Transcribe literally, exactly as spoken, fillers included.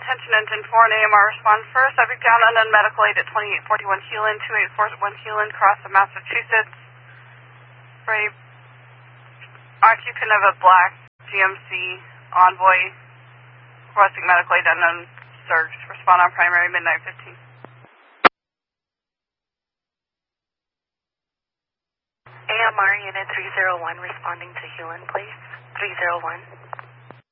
attention engine four and A M R respond first. Subject down unknown medical aid at twenty-eight forty-one Hewlin, two eight four one Hewlin, cross of Massachusetts. Brave. Occupant of a black G M C Envoy, requesting medical aid unknown surge. Respond on primary midnight fifteen. A M R Unit three zero one responding to Hewlin, please. three zero one.